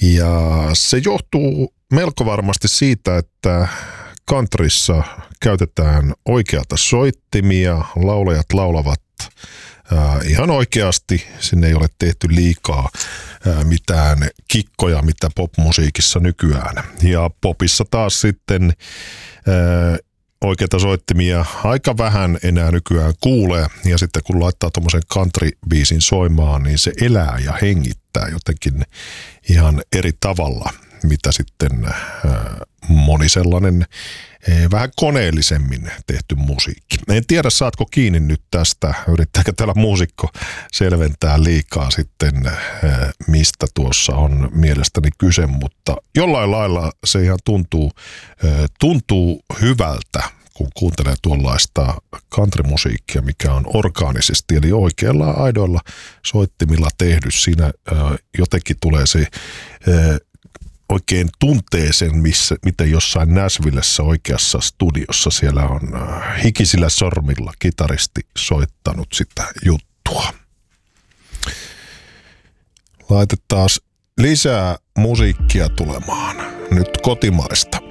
Ja se johtuu melko varmasti siitä, että countryssa käytetään oikeata soittimia, laulajat laulavat ihan oikeasti, sinne ei ole tehty liikaa mitään kikkoja, mitä popmusiikissa nykyään. Ja popissa taas sitten oikeita soittimia aika vähän enää nykyään kuulee, ja sitten kun laittaa tuommoisen country-biisin soimaan, niin se elää ja hengittää jotenkin ihan eri tavalla, mitä sitten moni sellainen vähän koneellisemmin tehty musiikki. En tiedä, saatko kiinni nyt tästä, yrittääkö täällä muusikko selventää liikaa sitten, mistä tuossa on mielestäni kyse, mutta jollain lailla se ihan tuntuu hyvältä, kun kuuntelee tuollaista countrymusiikkia, mikä on orgaanisesti, eli oikeilla aidoilla soittimilla tehdy. Siinä jotenkin tulee se oikein tuntee sen, miten jossain Nashvillessä oikeassa studiossa siellä on hikisillä sormilla kitaristi soittanut sitä juttua. Laitetaan lisää musiikkia tulemaan. Nyt kotimaista.